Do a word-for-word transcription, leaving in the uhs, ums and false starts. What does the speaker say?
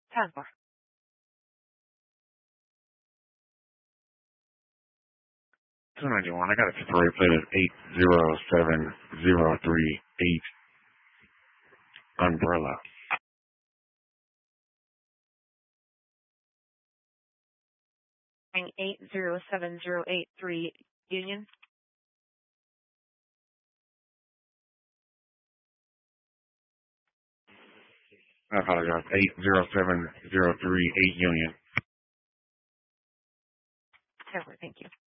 ten four. two ninety-one, I got a temporary plate of eight zero seven zero three eight Umbrella. eight zero seven zero eight three Union. I apologize. eight zero seven zero three eight Union. ten four, thank you.